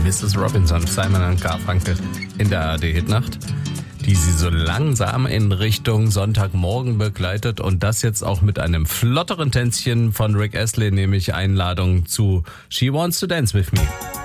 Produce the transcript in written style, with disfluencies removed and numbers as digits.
Mrs. Robinson, Simon und Garfunkel in der ARD-Hitnacht, die sie so langsam in Richtung Sonntagmorgen begleitet und das jetzt auch mit einem flotteren Tänzchen von Rick Astley, nämlich Einladung zu She Wants to Dance With Me.